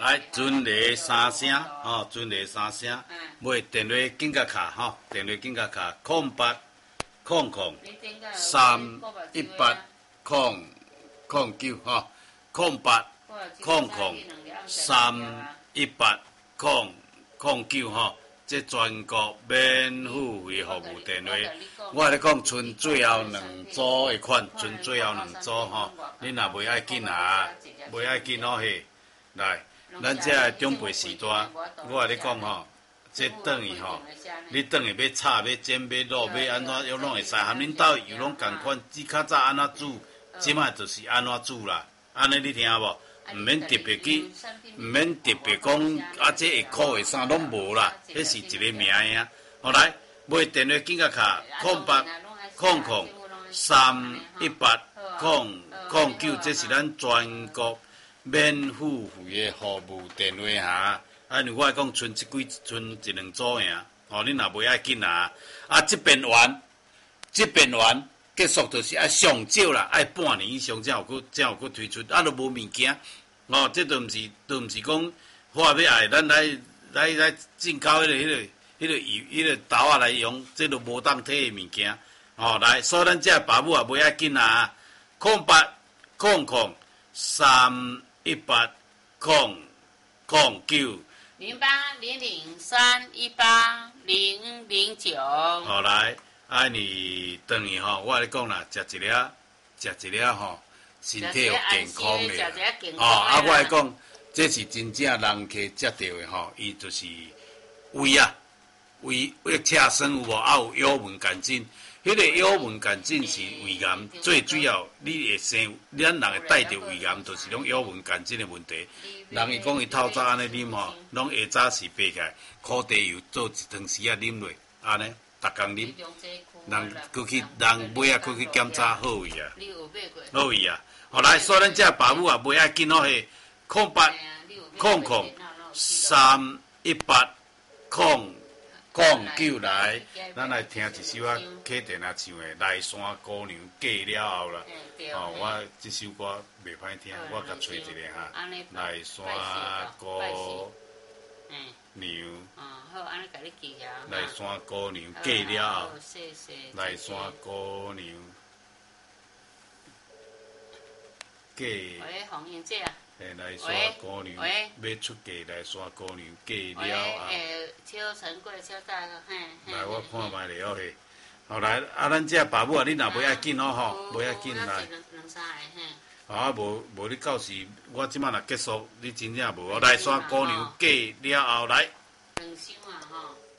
来，准例三声，吼，准例三声。买电话紧甲卡，吼，电话紧甲卡0800-318-0009，吼，0800-318-0009，吼。这全国免付费服务电话，我咧讲，剩最后2组的款，剩最后2组吼。恁若袂要紧啊，袂要紧吼嘿，来，咱这个长辈时代，我咧讲吼，这等于吼，你等于要炒、要煎、要卤、要安怎，拢会使，含恁兜又拢共款，只较早安怎煮，即摆就是安怎煮啦。安尼你听无？毋免特别去，毋免特别讲啊，这会苦会啥拢无啦，迄是一个名呀。后来买电话紧甲卡0800-318-0009，这是咱全国免付费的服务电话哈。因为我讲剩一2组尔，吼，恁若袂要紧啊。啊，这边完结束就是爱上少啦，爱半年以上才有去推出，啊，都无物件，哦，这都毋是讲话要爱，咱来进口迄个豆仔来用，这都无当摕的物件，哦，来，所以咱这爸母也袂要紧啊，0800-318-0009。 0800-318-0009。 好来。啊，你等于吼，我咧讲啦，食一粒吼，身体有健康的。哦，啊，我来讲，这是真正人客食到的吼，伊就是胃车酸有无？啊，有幽门杆菌，迄个幽门杆菌是胃癌，最主要你会生，咱人会带着胃癌，就是拢幽门杆菌的问题。人伊讲伊透早安尼啉吼，拢下早时爬起来，苦茶油做一汤匙啊啉落，安尼。逐工啉，人尾仔去检查好位啊，好位啊。后来，所以咱这爸母也袂爱紧吼嘿，0800-318-0009来，咱来听一首啊，客电啊唱的《来山姑娘嫁了后》啦。哦，我这首歌袂歹听，我甲找一个哈，《来山姑娘》。 好，安尼甲你记下。 来山姑娘嫁了后，来山姑娘嫁。 喂，黄英姐啊。 来山姑娘要出嫁，来山姑娘嫁了后。 超陈贵，超大个，嘿。 来，我看卖了后嘿。后来啊，咱这爸母啊，你若袂要紧哦吼，袂要紧来。 两三个嘿。 啊，无你到时我即摆若结束，你真正无。来山姑娘嫁了后来。 2箱啊吼。